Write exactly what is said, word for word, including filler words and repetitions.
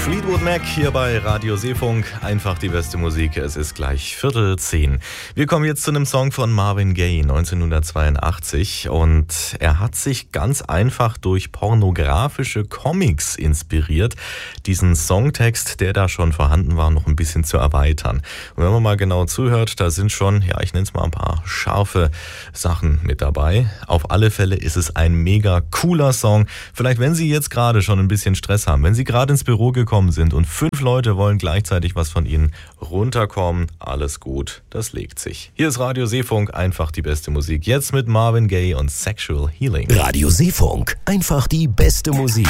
Fleetwood Mac hier bei Radio Seefunk. Einfach die beste Musik. Es ist gleich Viertel zehn. Wir kommen jetzt zu einem Song von Marvin Gaye, neunzehnhundertzweiundachtzig. Und er hat sich ganz einfach durch pornografische Comics inspiriert, diesen Songtext, der da schon vorhanden war, noch ein bisschen zu erweitern. Und wenn man mal genau zuhört, da sind schon, ja, ich nenne es mal ein paar scharfe Sachen mit dabei. Auf alle Fälle ist es ein mega cooler Song. Vielleicht, wenn Sie jetzt gerade schon ein bisschen Stress haben, wenn Sie gerade ins Büro gekommen sind und fünf Leute wollen gleichzeitig was von Ihnen, runterkommen, alles gut, das legt sich. Hier ist Radio Seefunk, einfach die beste Musik. Jetzt mit Marvin Gaye und Sexual Healing. Radio Seefunk, einfach die beste Musik.